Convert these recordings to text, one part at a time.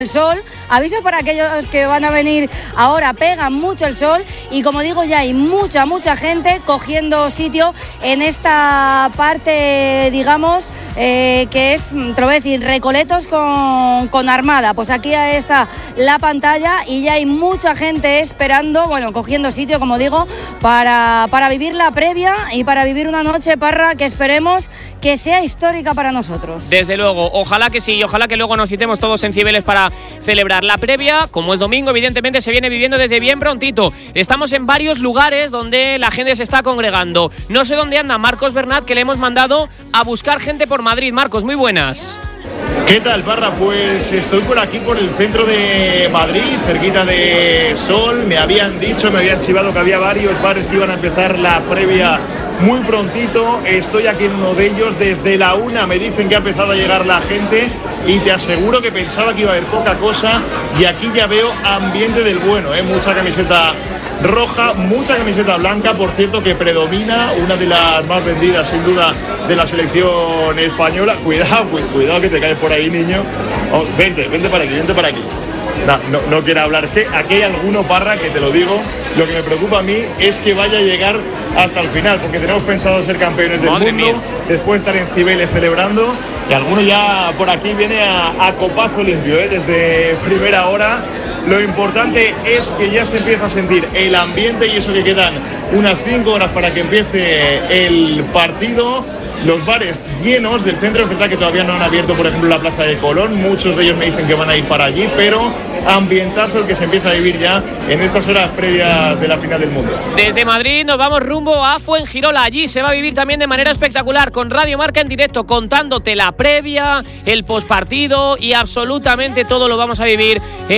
El sol, aviso para aquellos que van a venir ahora, pega mucho el sol y como digo ya hay mucha gente cogiendo sitio en esta parte, digamos, que es, te lo voy a decir, Recoletos con Armada. Pues aquí está la pantalla y ya hay mucha gente esperando, bueno, cogiendo sitio, como digo, para vivir la previa y para vivir una noche, Parra, que esperemos que sea histórica para nosotros. Desde luego, ojalá que sí, y ojalá que luego nos citemos todos en Cibeles para celebrar la previa. Como es domingo, evidentemente se viene viviendo desde bien prontito. Estamos en varios lugares donde la gente se está congregando. No sé dónde anda Marcos Bernat, que le hemos mandado a buscar gente por Madrid. Marcos, muy buenas. ¿Qué tal, Parra? Pues estoy por aquí, por el centro de Madrid, cerquita de Sol. Me habían chivado que había varios bares que iban a empezar la previa muy prontito. Estoy aquí en uno de ellos, desde la 1 me dicen que ha empezado a llegar la gente y te aseguro que pensaba que iba a haber poca cosa y aquí ya veo ambiente del bueno, mucha camiseta roja, mucha camiseta blanca, por cierto, que predomina, una de las más vendidas sin duda de la selección española. Cuidado que te caes por ahí, niño. Oh, vente para aquí. No quiero hablar, es que aquí hay alguno, Parra, que te lo digo, lo que me preocupa a mí es que vaya a llegar hasta el final, porque tenemos pensado ser campeones del mundo, después estar en Cibeles celebrando, y alguno ya por aquí viene a copazo limpio, desde primera hora. Lo importante es que ya se empieza a sentir el ambiente y eso que quedan unas 5 horas para que empiece el partido. Los bares llenos del centro, es verdad que todavía no han abierto, por ejemplo, la Plaza de Colón. Muchos de ellos me dicen que van a ir para allí, pero ambientazo el que se empieza a vivir ya en estas horas previas de la final del mundo. Desde Madrid nos vamos rumbo a Fuengirola. Allí se va a vivir también de manera espectacular, con Radio Marca en directo, contándote la previa, el postpartido y absolutamente todo lo vamos a vivir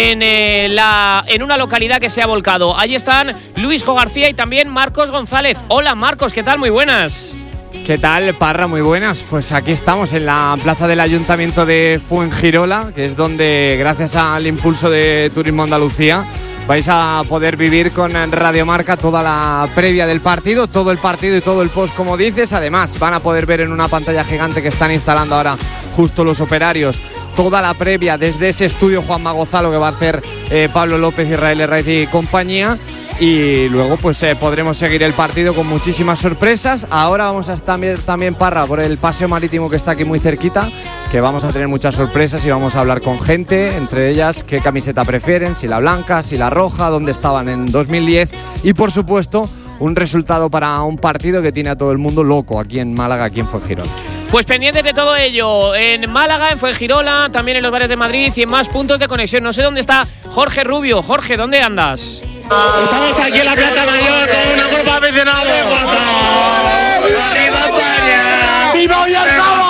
en una localidad que se ha volcado. Allí están Luisjo García y también Marcos González. Hola Marcos, ¿qué tal? Muy buenas. ¿Qué tal, Parra? Muy buenas. Pues aquí estamos en la plaza del Ayuntamiento de Fuengirola, que es donde, gracias al impulso de Turismo Andalucía, vais a poder vivir con Radio Marca toda la previa del partido, todo el partido y todo el post, como dices. Además, van a poder ver en una pantalla gigante que están instalando ahora justo los operarios toda la previa desde ese estudio Juan Magozalo que va a hacer Pablo López, Israel Herraiz y compañía. Y luego pues podremos seguir el partido con muchísimas sorpresas. Ahora vamos a estar también, Parra, por el paseo marítimo que está aquí muy cerquita, que vamos a tener muchas sorpresas y vamos a hablar con gente, entre ellas qué camiseta prefieren, si la blanca, si la roja, dónde estaban en 2010 y por supuesto un resultado para un partido que tiene a todo el mundo loco aquí en Málaga, aquí en Fuengirola. Pues pendientes de todo ello, en Málaga, en Fuengirola, también en los bares de Madrid y en más puntos de conexión. No sé dónde está Jorge Rubio. Jorge, ¿dónde andas? Estamos aquí en la Plaza Mayor con una grupo de aficionados. ¡Arriba España! ¡Viva Oyarzabal!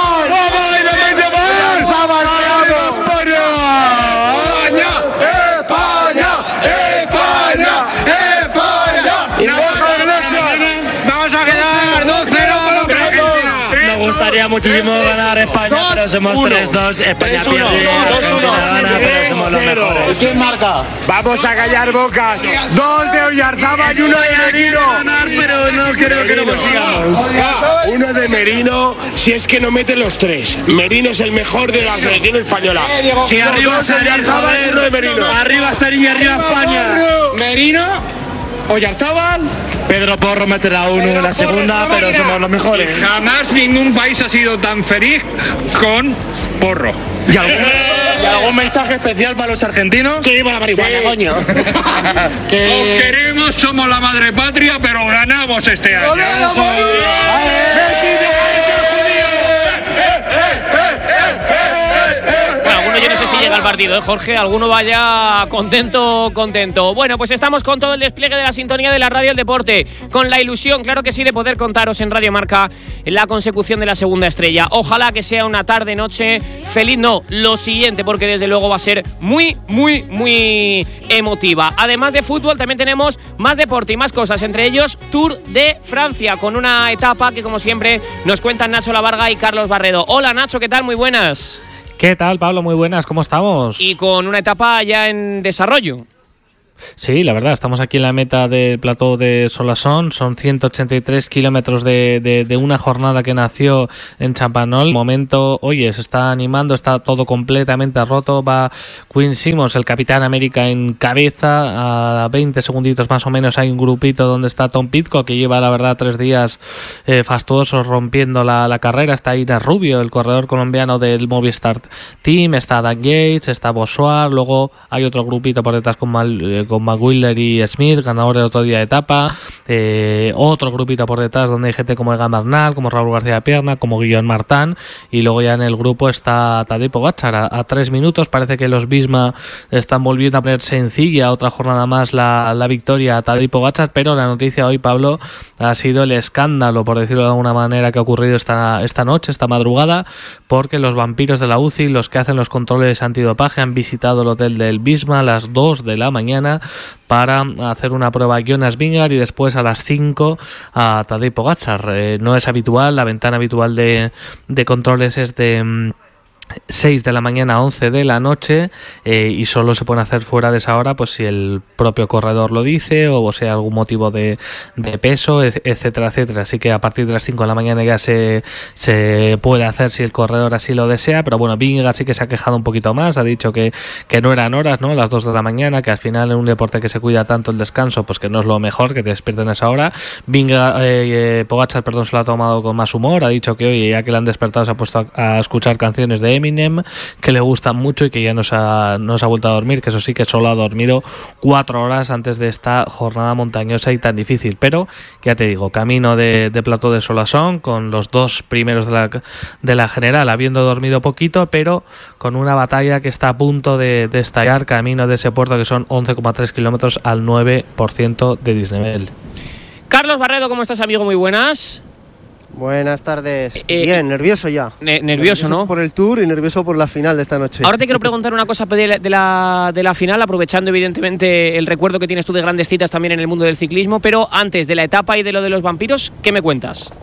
Me gustaría muchísimo ganar España, pero somos 3-2. España pierde, gana, pero somos los mejores. ¿Quién marca? Vamos a callar bocas. 2 de Oyarzabal y 1 de Merino. Ganar, pero no creo que lo consigamos. 1 de Merino, si es que no mete los 3. Merino es el mejor de la selección española. Si arriba Oyarzabal y 1 de Merino. Arriba Sarilla, arriba España. Merino, Oyarzabal. Pedro Porro meterá 1 en la segunda, pero somos los mejores. Jamás ningún país ha sido tan feliz con Porro. ¿Y algún mensaje especial para los argentinos? Que viva la marihuana, coño. Os queremos, somos la madre patria, pero ganamos este año. Yo no sé si llega al partido, Jorge, alguno vaya contento. Bueno, pues estamos con todo el despliegue de la sintonía de la radio del deporte, con la ilusión, claro que sí, de poder contaros en Radio Marca la consecución de la segunda estrella. Ojalá que sea una tarde-noche feliz, no, lo siguiente, porque desde luego va a ser muy emotiva. Además de fútbol, también tenemos más deporte y más cosas, entre ellos Tour de Francia, con una etapa que, como siempre, nos cuentan Nacho Lavarga y Carlos Barredo. Hola, Nacho, ¿qué tal? Muy buenas. ¿Qué tal, Pablo? Muy buenas, ¿cómo estamos? Y con una etapa ya en desarrollo. Sí, la verdad, estamos aquí en la meta del plató de Solasson. Son 183 kilómetros de una jornada que nació en Chapanol. De momento, oye, se está animando, está todo completamente roto. Va Quinn Simmons, el Capitán América, en cabeza. A 20 segunditos más o menos hay un grupito donde está Tom Pidcock, que lleva, la verdad, 3 días fastuosos rompiendo la carrera. Está Ira Rubio, el corredor colombiano del Movistar Team. Está Dan Yates, está Bossuar. Luego hay otro grupito por detrás con McWilder y Smith, ganador del otro día de etapa. Otro grupito por detrás donde hay gente como Egan Bernal, como Raúl García Pierna, como Guillaume Martin, y luego ya en el grupo está Tadej Pogačar a 3 minutos. Parece que los Visma están volviendo a poner sencilla otra jornada más la victoria a Tadej Pogačar, pero la noticia hoy, Pablo, ha sido el escándalo, por decirlo de alguna manera, que ha ocurrido esta noche, esta madrugada, porque los vampiros de la UCI, los que hacen los controles antidopaje, han visitado el hotel del Visma a las 2 de la mañana para hacer una prueba a Jonas Vingegaard y después a las 5 a Tadej Pogačar. No es habitual, la ventana habitual de controles es de 6 de la mañana a 11 de la noche, y solo se pueden hacer fuera de esa hora pues si el propio corredor lo dice o sea algún motivo de peso, etcétera, etcétera. Así que a partir de las 5 de la mañana ya se puede hacer si el corredor así lo desea, pero bueno, Vingegaard sí que se ha quejado un poquito más, ha dicho que no eran horas, ¿no? Las 2 de la mañana, que al final en un deporte que se cuida tanto el descanso, pues que no es lo mejor que te despierten a esa hora. Pogačar, se lo ha tomado con más humor, ha dicho que hoy, ya que le han despertado, se ha puesto a escuchar canciones de Eminem que le gustan mucho y que ya no se ha vuelto a dormir, que eso sí, que solo ha dormido 4 horas antes de esta jornada montañosa y tan difícil, pero ya te digo, camino de plató de Solasson, con los 2 primeros de la general habiendo dormido poquito, pero con una batalla que está a punto de estallar camino de ese puerto, que son 11,3 kilómetros al 9% de desnivel. Carlos Barredo, ¿cómo estás, amigo? Muy buenas. Buenas tardes. Bien, nervioso ya. Nervioso, ¿no? Por el Tour y nervioso por la final de esta noche. Ahora te quiero preguntar una cosa de la final, aprovechando evidentemente el recuerdo que tienes tú de grandes citas también en el mundo del ciclismo, pero antes de la etapa y de lo de los vampiros, ¿qué me cuentas?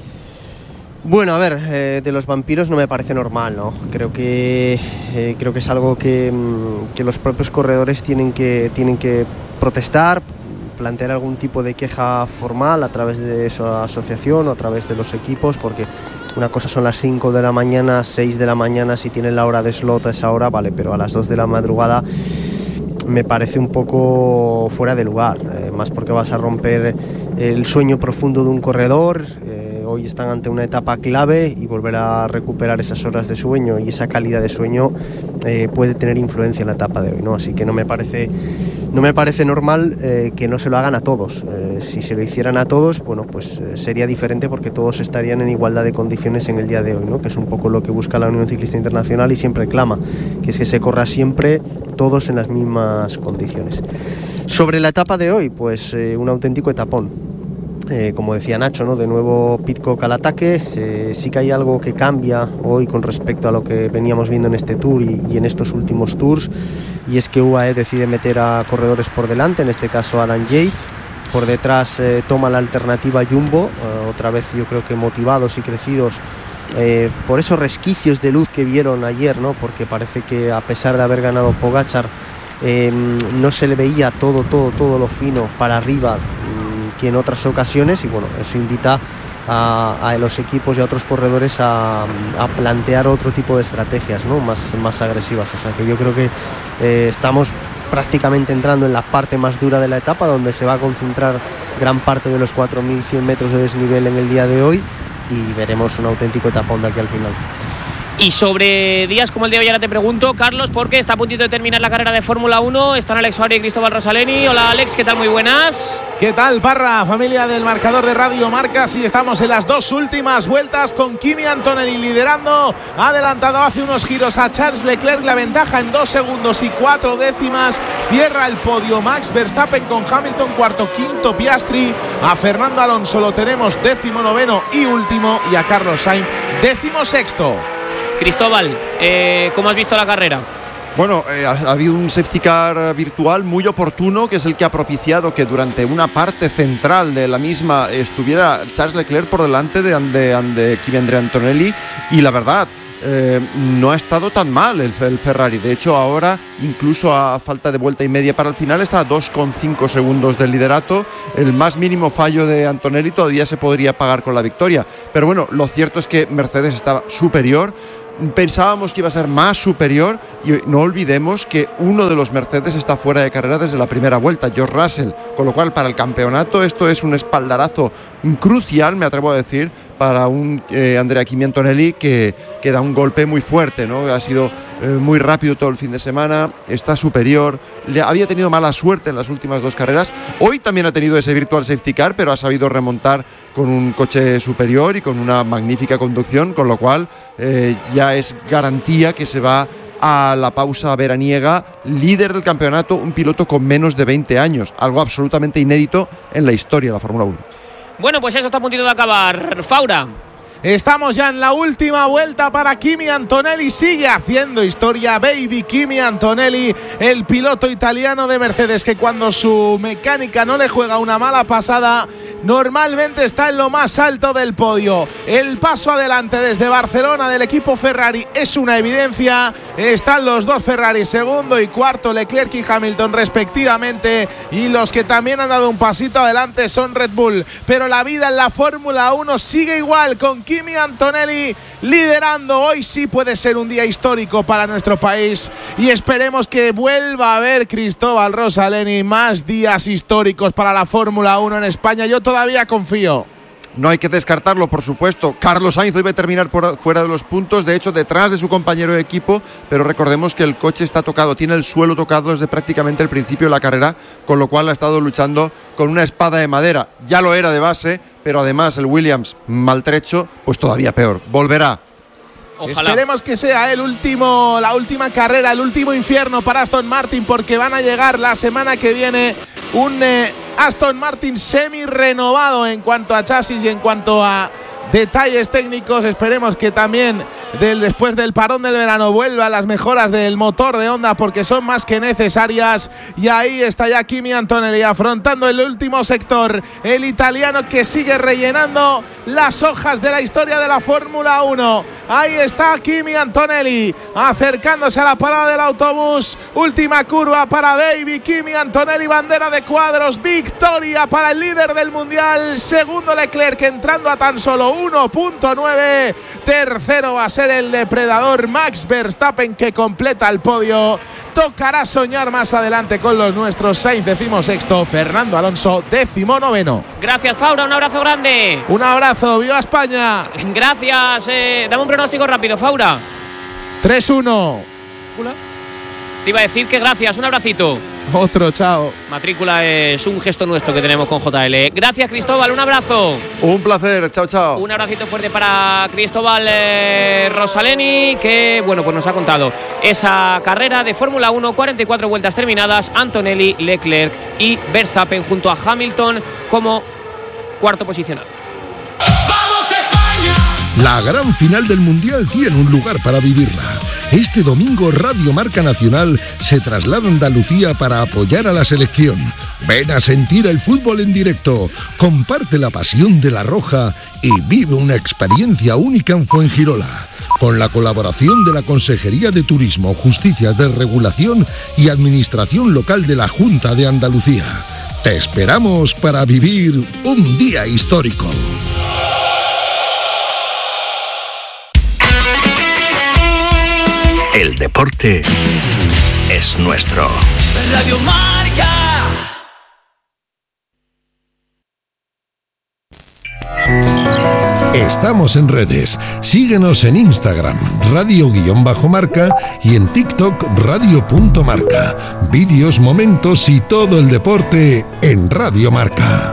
Bueno, a ver, de los vampiros no me parece normal, ¿no? Creo que es algo que los propios corredores tienen que protestar, plantear algún tipo de queja formal a través de su asociación o a través de los equipos, porque una cosa son las 5 de la mañana, 6 de la mañana, si tienen la hora de slot a esa hora, vale, pero a las 2 de la madrugada me parece un poco fuera de lugar, más porque vas a romper el sueño profundo de un corredor. Hoy están ante una etapa clave y volver a recuperar esas horas de sueño y esa calidad de sueño puede tener influencia en la etapa de hoy, ¿no? Así que no me parece normal que no se lo hagan a todos. Si se lo hicieran a todos, bueno, pues sería diferente, porque todos estarían en igualdad de condiciones en el día de hoy, ¿no? Que es un poco lo que busca la Unión Ciclista Internacional y siempre clama, que es que se corra siempre todos en las mismas condiciones. Sobre la etapa de hoy, pues un auténtico etapón. Como decía Nacho, ¿no? De nuevo Pidcock al ataque. Sí que hay algo que cambia hoy con respecto a lo que veníamos viendo en este Tour y en estos últimos Tours, y es que UAE decide meter a corredores por delante, en este caso a Dan Yates. Por detrás toma la alternativa Jumbo, otra vez yo creo que motivados y crecidos por esos resquicios de luz que vieron ayer, ¿no? Porque parece que a pesar de haber ganado Pogačar, no se le veía todo lo fino para arriba que en otras ocasiones, y bueno, eso invita a los equipos y a otros corredores a plantear otro tipo de estrategias, ¿no? más agresivas. O sea que yo creo que estamos prácticamente entrando en la parte más dura de la etapa, donde se va a concentrar gran parte de los 4.100 metros de desnivel en el día de hoy, y veremos un auténtico etapón de aquí al final. Y sobre días como el de hoy, ahora te pregunto, Carlos, porque está a puntito de terminar la carrera de Fórmula 1. Están Alex Fabri y Cristóbal Rosaleni. Hola, Alex, ¿qué tal? Muy buenas. ¿Qué tal, Parra? Familia del marcador de Radio Marca. Sí, estamos en las 2 últimas vueltas con Kimi Antonelli liderando. Ha adelantado hace unos giros a Charles Leclerc. La ventaja en 2 segundos y 4 décimas. Cierra el podio Max Verstappen con Hamilton cuarto, quinto Piastri. A Fernando Alonso lo tenemos 19º y último. Y a Carlos Sainz 16º. Cristóbal, ¿cómo has visto la carrera? Bueno, ha habido un safety car virtual muy oportuno, que es el que ha propiciado que durante una parte central de la misma estuviera Charles Leclerc por delante de Kimi Antonelli, y la verdad, no ha estado tan mal el Ferrari. De hecho, ahora, incluso a falta de vuelta y media para el final, está a 2,5 segundos del liderato. El más mínimo fallo de Antonelli todavía se podría pagar con la victoria. Pero bueno, lo cierto es que Mercedes estaba superior. Pensábamos que iba a ser más superior y no olvidemos que uno de los Mercedes está fuera de carrera desde la primera vuelta, George Russell, con lo cual para el campeonato esto es un espaldarazo crucial, me atrevo a decir, para un Andrea Kimi Antonelli que da un golpe muy fuerte, ¿no? Ha sido muy rápido todo el fin de semana, está superior, había tenido mala suerte en las últimas 2 carreras, hoy también ha tenido ese virtual safety car, pero ha sabido remontar con un coche superior y con una magnífica conducción, con lo cual ya es garantía que se va a la pausa veraniega líder del campeonato, un piloto con menos de 20 años, algo absolutamente inédito en la historia de la Fórmula 1. Bueno, pues eso está a puntito de acabar. Faura. Estamos ya en la última vuelta para Kimi Antonelli, sigue haciendo historia, baby Kimi Antonelli, el piloto italiano de Mercedes que cuando su mecánica no le juega una mala pasada, normalmente está en lo más alto del podio. El paso adelante desde Barcelona del equipo Ferrari es una evidencia, están los 2 Ferrari, segundo y cuarto, Leclerc y Hamilton respectivamente, y los que también han dado un pasito adelante son Red Bull, pero la vida en la Fórmula 1 sigue igual con Kimi Antonelli liderando. Hoy sí puede ser un día histórico para nuestro país y esperemos que vuelva a haber, Cristóbal Rosaleni, más días históricos para la Fórmula 1 en España. Yo todavía confío. No hay que descartarlo, por supuesto. Carlos Sainz debe terminar fuera de los puntos, de hecho detrás de su compañero de equipo, pero recordemos que el coche está tocado, tiene el suelo tocado desde prácticamente el principio de la carrera, con lo cual ha estado luchando con una espada de madera. Ya lo era de base, pero además el Williams maltrecho, pues todavía peor. Volverá. Ojalá. Esperemos que sea la última carrera, el último infierno para Aston Martin, porque van a llegar la semana que viene un Aston Martin semi renovado en cuanto a chasis y en cuanto a detalles técnicos. Esperemos que también después del parón del verano vuelvan las mejoras del motor de Honda, porque son más que necesarias. Y ahí está ya Kimi Antonelli afrontando el último sector, el italiano que sigue rellenando las hojas de la historia de la Fórmula 1. Ahí está Kimi Antonelli acercándose a la parada del autobús, última curva para baby Kimi Antonelli, bandera de cuadros, victoria para el líder del mundial, segundo Leclerc entrando a tan solo 1.9, tercero va a ser el depredador Max Verstappen, que completa el podio. Tocará soñar más adelante con los nuestros. Sainz 16º, Fernando Alonso 19º. Gracias, Faura, un abrazo grande. Un abrazo, viva España. Gracias, dame un pronóstico rápido, Faura. 3-1. Hola. Te iba a decir que gracias, un abracito. Otro, chao. Matrícula es un gesto nuestro que tenemos con JL. Gracias, Cristóbal, un abrazo. Un placer, chao, chao. Un abracito fuerte para Cristóbal Rosaleni, que bueno, pues nos ha contado esa carrera de Fórmula 1, 44 vueltas terminadas, Antonelli, Leclerc y Verstappen junto a Hamilton como cuarto posicionado. La gran final del Mundial tiene un lugar para vivirla. Este domingo Radio Marca Nacional se traslada a Andalucía para apoyar a la selección. Ven a sentir el fútbol en directo, comparte la pasión de la Roja y vive una experiencia única en Fuengirola. Con la colaboración de la Consejería de Turismo, Justicia de Regulación y Administración Local de la Junta de Andalucía. Te esperamos para vivir un día histórico. El deporte es nuestro. Radio Marca. Estamos en redes. Síguenos en Instagram, radio_marca, y en TikTok, radio.marca. Vídeos, momentos y todo el deporte en Radio Marca.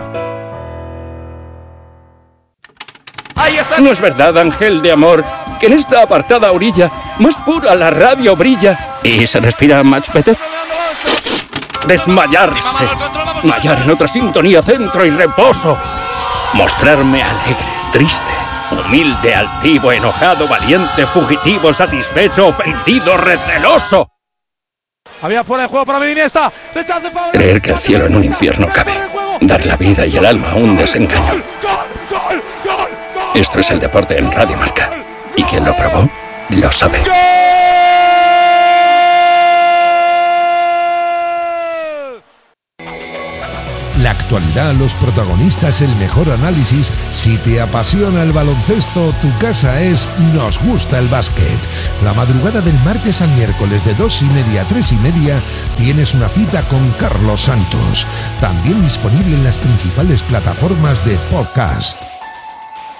¿No es verdad, ángel de amor, que en esta apartada orilla más pura la radio brilla y se respira much better? Desmayarse, hallar en otra sintonía centro y reposo, mostrarme alegre, triste, humilde, altivo, enojado, valiente, fugitivo, satisfecho, ofendido, receloso. Había fuera de juego para Iniesta. Creer que el cielo en un infierno cabe, dar la vida y el alma a un desengaño. Esto es el deporte en Radio Marca. ¿Y quién lo probó? lo sabe. La actualidad, los protagonistas, el mejor análisis. Si te apasiona el baloncesto, tu casa es Nos Gusta el Básquet. La madrugada del martes al miércoles de 2:30 a 3:30 tienes una cita con Carlos Santos. También disponible en las principales plataformas de podcast.